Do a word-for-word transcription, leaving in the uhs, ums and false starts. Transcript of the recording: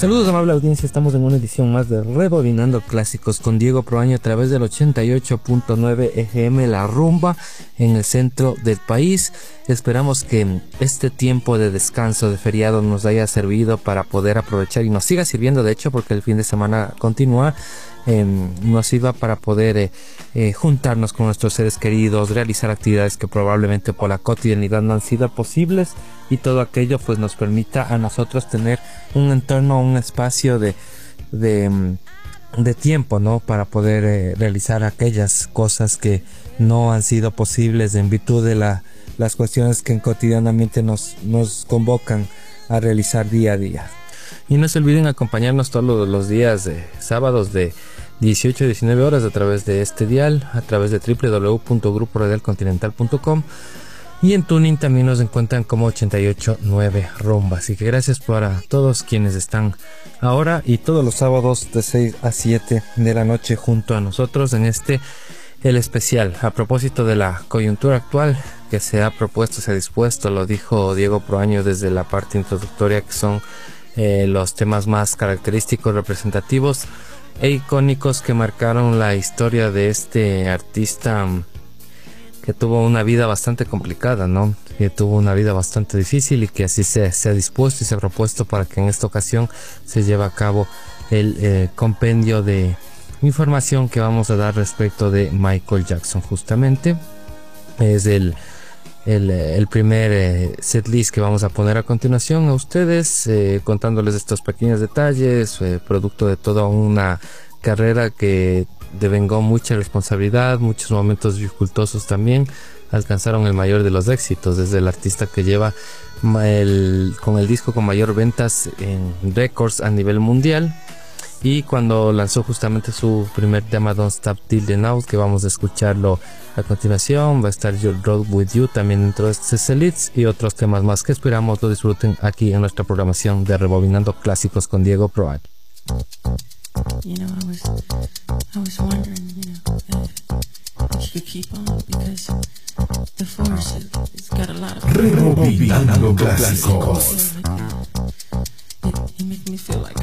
Saludos, amable audiencia, estamos en una edición más de Rebobinando Clásicos con Diego Proaño a través del ochenta y ocho punto nueve F M La Rumba en el centro del país. Esperamos que este tiempo de descanso, de feriado, nos haya servido para poder aprovechar y nos siga sirviendo, de hecho, porque el fin de semana continúa. Eh, nos sirva para poder eh, eh, juntarnos con nuestros seres queridos, realizar actividades que probablemente por la cotidianidad no han sido posibles, y todo aquello pues nos permita a nosotros tener un entorno, un espacio de, de, de tiempo, ¿no? Para poder eh, realizar aquellas cosas que no han sido posibles en virtud de la, las cuestiones que cotidianamente nos, nos convocan a realizar día a día. Y no se olviden acompañarnos todos los días de sábados de dieciocho a diecinueve horas a través de este dial, a través de doble u doble u doble u punto grupo radial continental punto com, y en Tuning también nos encuentran como ochenta y ocho punto nueve Rumba. Así que gracias para todos quienes están ahora y todos los sábados de seis a siete de la noche junto a nosotros en este, el especial a propósito de la coyuntura actual que se ha propuesto, se ha dispuesto, lo dijo Diego Proaño desde la parte introductoria, que son Eh, los temas más característicos, representativos e icónicos que marcaron la historia de este artista que tuvo una vida bastante complicada, ¿no? Que tuvo una vida bastante difícil y que así se, se ha dispuesto y se ha propuesto para que en esta ocasión se lleve a cabo el eh, compendio de información que vamos a dar respecto de Michael Jackson. Justamente es el El, el primer eh, setlist que vamos a poner a continuación a ustedes, eh, contándoles estos pequeños detalles, eh, producto de toda una carrera que devengó mucha responsabilidad, muchos momentos dificultosos también. Alcanzaron el mayor de los éxitos, desde el artista que lleva el, con el disco con mayor ventas en récords a nivel mundial. Y cuando lanzó justamente su primer tema, Don't Stop Till the Now, que vamos a escucharlo a continuación, va a estar Your Road With You también dentro de este setlist, y otros temas más que esperamos lo disfruten aquí en nuestra programación de Rebobinando Clásicos con Diego Proaño. You know, I was, I was wondering, you know, if, if you could keep on, because the force has, it's got a lot of... Rebobinando Clásicos. It, it makes me feel like